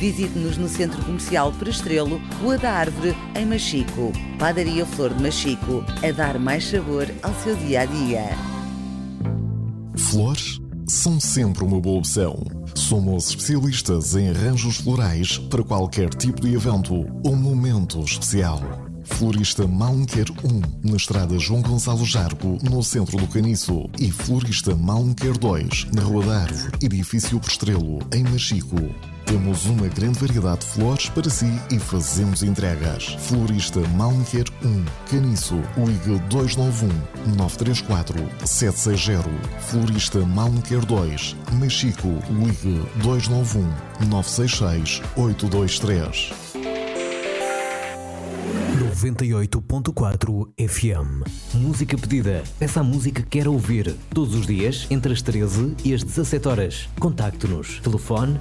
Visite-nos no Centro Comercial Perestrelo, Rua da Árvore, em Machico. Padaria Flor de Machico, a dar mais sabor ao seu dia-a-dia. Flores são sempre uma boa opção. Somos especialistas em arranjos florais para qualquer tipo de evento ou momento especial. Florista Malmquer 1, na estrada João Gonçalo Jarco, no centro do Caniço. E Florista Malmquer 2, na Rua da Árvore, edifício Perestrelo, em Machico. Temos uma grande variedade de flores para si e fazemos entregas. Florista Malmquer 1, Caniço, ligue 291-934-760. Florista Malmquer 2, Machico, ligue 291-966-823. 98.4 FM. Música pedida. Peça a música que quer ouvir. Todos os dias, entre as 13 e as 17 horas. Contacte-nos. Telefone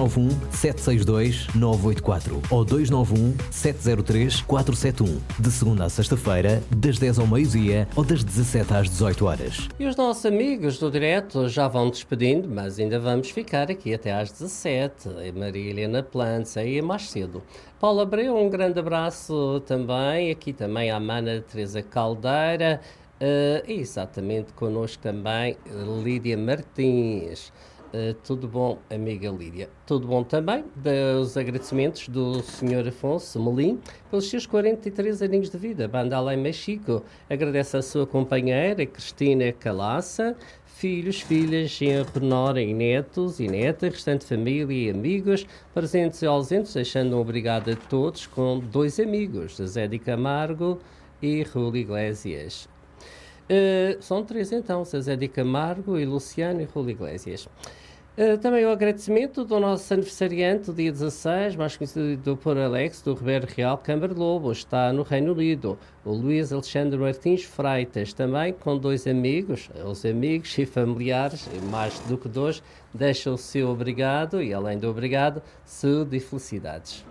291-762-984 ou 291-703-471. De segunda à sexta-feira, das 10 ao meio-dia ou das 17 às 18 horas. E os nossos amigos do direto já vão despedindo, mas ainda vamos ficar aqui até às 17. A Maria Helena Plantes, aí mais cedo. Paula Abreu, um grande abraço também. Aqui também a Mana Teresa Caldeira. E exatamente connosco também Lídia Martins. Tudo bom, amiga Lídia? Tudo bom também? Os agradecimentos do Sr. Afonso Melim pelos seus 43 aninhos de vida. Banda lá em Machico. Agradece a sua companheira, Cristina Calaça. Filhos, filhas, genro, e netos e netas, restante família e amigos, presentes e ausentes, deixando um obrigado a todos com dois amigos, Zé de Camargo e Rúlio Iglesias. São três então, Zé de Camargo e Luciano e Rúlio Iglesias. Também o agradecimento do nosso aniversariante, dia 16, mais conhecido por Alex, do Ribeiro Real, Câmara de Lobo, está no Reino Unido. O Luís Alexandre Martins Freitas, também com dois amigos, os amigos e familiares, mais do que dois, deixa o seu obrigado e, além do obrigado, saúde e felicidades.